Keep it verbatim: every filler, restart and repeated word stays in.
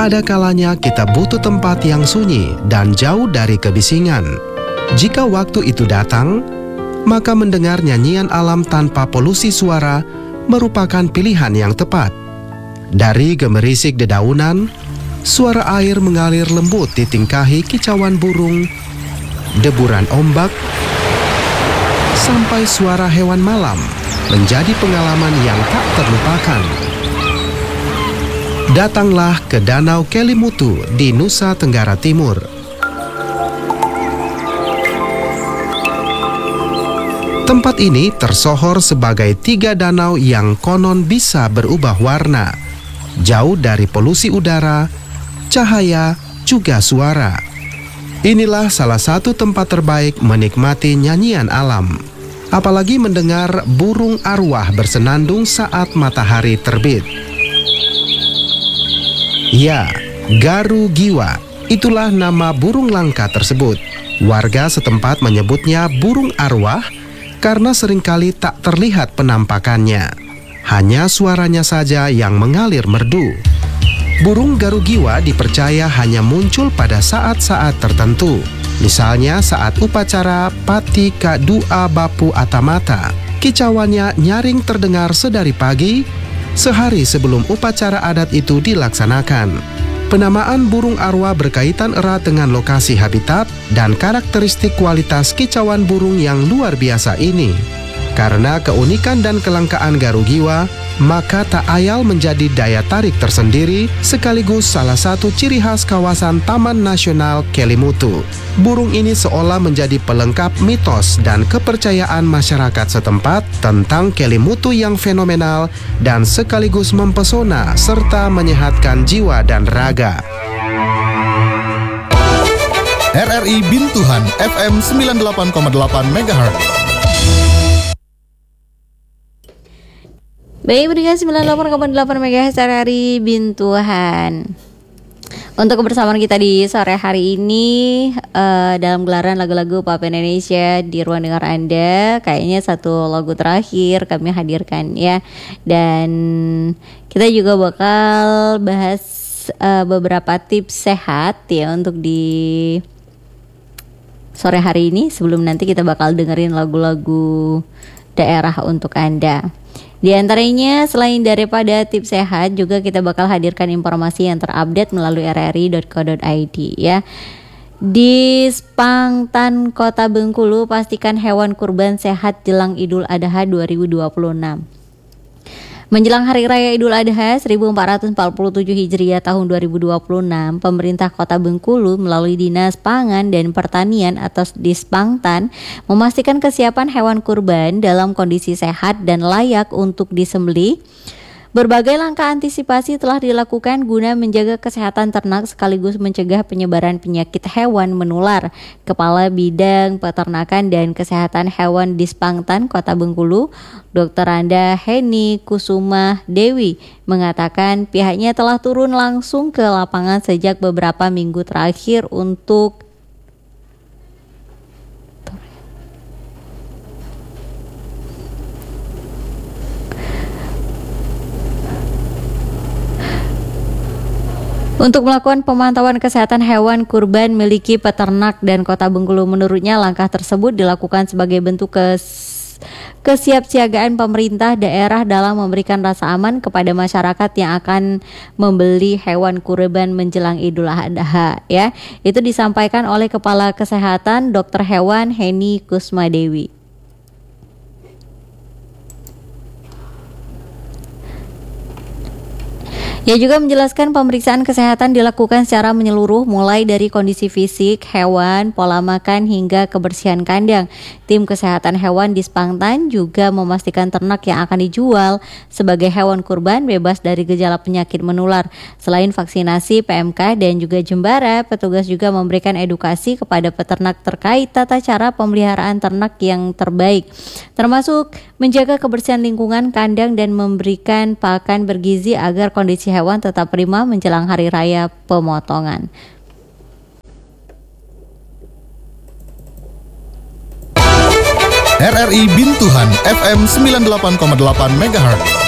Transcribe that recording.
ada kalanya kita butuh tempat yang sunyi dan jauh dari kebisingan. Jika waktu itu datang, maka mendengar nyanyian alam tanpa polusi suara merupakan pilihan yang tepat. Dari gemerisik dedaunan, suara air mengalir lembut ditingkahi kicauan burung, deburan ombak, sampai suara hewan malam menjadi pengalaman yang tak terlupakan. Datanglah ke Danau Kelimutu di Nusa Tenggara Timur. Tempat ini tersohor sebagai tiga danau yang konon bisa berubah warna, jauh dari polusi udara, cahaya, juga suara. Inilah salah satu tempat terbaik menikmati nyanyian alam, apalagi mendengar burung arwah bersenandung saat matahari terbit. Ya, garu giwa, itulah nama burung langka tersebut. Warga setempat menyebutnya burung arwah karena seringkali tak terlihat penampakannya. Hanya suaranya saja yang mengalir merdu. Burung garu giwa dipercaya hanya muncul pada saat-saat tertentu. Misalnya saat upacara Pati Kadua Bapu Atamata. Kicauannya nyaring terdengar sedari pagi, sehari sebelum upacara adat itu dilaksanakan. Penamaan burung arwah berkaitan erat dengan lokasi habitat dan karakteristik kualitas kicauan burung yang luar biasa ini. Karena keunikan dan kelangkaan garu giwa, maka tak ayal menjadi daya tarik tersendiri sekaligus salah satu ciri khas kawasan Taman Nasional Kelimutu. Burung ini seolah menjadi pelengkap mitos dan kepercayaan masyarakat setempat tentang Kelimutu yang fenomenal dan sekaligus mempesona serta menyehatkan jiwa dan raga. R R I Bintuhan F M sembilan puluh delapan koma delapan megahertz. Baik, berikan sembilan puluh delapan koma delapan megahertz R R I Bintuhan. Untuk kebersamaan kita di sore hari ini uh, dalam gelaran lagu-lagu Pop Indonesia di ruang dengar Anda, kayaknya satu lagu terakhir kami hadirkan ya. Dan kita juga bakal bahas uh, beberapa tips sehat ya untuk di sore hari ini, sebelum nanti kita bakal dengerin lagu-lagu daerah untuk Anda. Di antaranya, selain daripada tips sehat, juga kita bakal hadirkan informasi yang terupdate melalui r r i dot co dot i d ya. Di Spangtan Kota Bengkulu, pastikan hewan kurban sehat jelang Idul Adha dua ribu dua puluh enam. Menjelang Hari Raya Idul Adha seribu empat ratus empat puluh tujuh Hijriah tahun dua ribu dua puluh enam, pemerintah Kota Bengkulu melalui Dinas Pangan dan Pertanian atau Dispangtan memastikan kesiapan hewan kurban dalam kondisi sehat dan layak untuk disembelih. Berbagai langkah antisipasi telah dilakukan guna menjaga kesehatan ternak sekaligus mencegah penyebaran penyakit hewan menular. Kepala Bidang Peternakan dan Kesehatan Hewan Dispangtan Kota Bengkulu, Dokter Randa Heni Kusuma Dewi, mengatakan pihaknya telah turun langsung ke lapangan sejak beberapa minggu terakhir untuk Untuk melakukan pemantauan kesehatan hewan kurban miliki peternak dan Kota Bengkulu. Menurutnya langkah tersebut dilakukan sebagai bentuk kes- kesiapsiagaan pemerintah daerah dalam memberikan rasa aman kepada masyarakat yang akan membeli hewan kurban menjelang Idul Adha ya. Itu disampaikan oleh Kepala Kesehatan Dokter Hewan Heni Kusuma Dewi. Ia juga menjelaskan pemeriksaan kesehatan dilakukan secara menyeluruh mulai dari kondisi fisik hewan, pola makan hingga kebersihan kandang. Tim kesehatan hewan di Spangtan juga memastikan ternak yang akan dijual sebagai hewan kurban bebas dari gejala penyakit menular. Selain vaksinasi, P M K dan juga jembara, petugas juga memberikan edukasi kepada peternak terkait tata cara pemeliharaan ternak yang terbaik, termasuk menjaga kebersihan lingkungan kandang dan memberikan pakan bergizi agar kondisi hewan tetap prima menjelang hari raya pemotongan. R R I Bintuhan F M sembilan puluh delapan koma delapan megahertz.